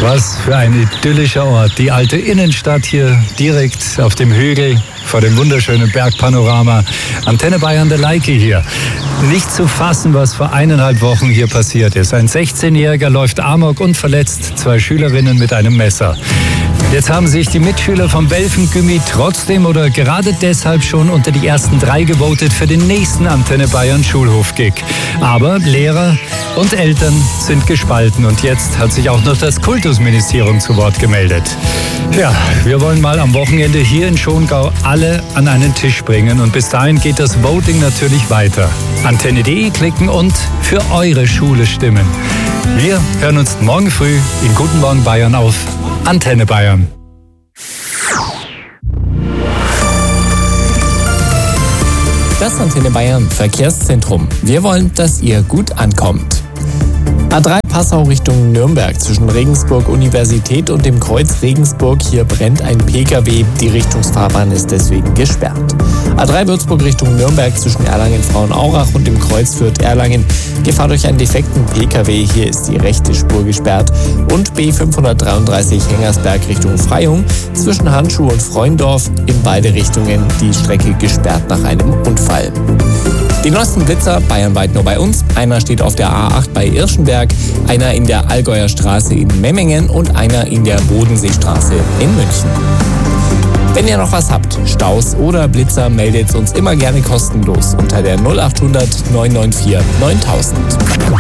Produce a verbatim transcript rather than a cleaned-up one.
Was für ein idyllischer Ort. Die alte Innenstadt hier direkt auf dem Hügel vor dem wunderschönen Bergpanorama. Antenne Bayern der Leike hier. Nicht zu fassen, was vor eineinhalb Wochen hier passiert ist. Ein sechzehnjähriger läuft amok und verletzt zwei Schülerinnen mit einem Messer. Jetzt haben sich die Mitschüler vom Welfengymmi trotzdem oder gerade deshalb schon unter die ersten drei gewotet für den nächsten Antenne Bayern Schulhof-Gig. Aber Lehrer und Eltern sind gespalten und jetzt hat sich auch noch das Kultusministerium zu Wort gemeldet. Ja, wir wollen mal am Wochenende hier in Schongau alle an einen Tisch bringen und bis dahin geht das Voting natürlich weiter. Antenne punkt de klicken und für eure Schule stimmen. Wir hören uns morgen früh in Guten Morgen Bayern auf Antenne Bayern. Das Antenne Bayern Verkehrszentrum. Wir wollen, dass ihr gut ankommt. A drei Passau Richtung Nürnberg zwischen Regensburg Universität und dem Kreuz Regensburg. Hier brennt ein Pkw. Die Richtungsfahrbahn ist deswegen gesperrt. A drei Würzburg Richtung Nürnberg zwischen Erlangen-Frauenaurach und dem Kreuz Fürth-Erlangen. Gefahr durch einen defekten Pkw. Hier ist die rechte Spur gesperrt. Und B fünfhundertdreiunddreißig Hengersberg Richtung Freyung zwischen Handschuh und Freundorf. In beide Richtungen die Strecke gesperrt nach einem Unfall. Die neuesten Blitzer bayernweit nur bei uns. Einer steht auf der A acht bei Irschenberg, einer in der Allgäuer Straße in Memmingen und einer in der Bodenseestraße in München. Wenn ihr noch was habt, Staus oder Blitzer, meldet uns immer gerne kostenlos unter der null acht hundert neun neun vier neuntausend.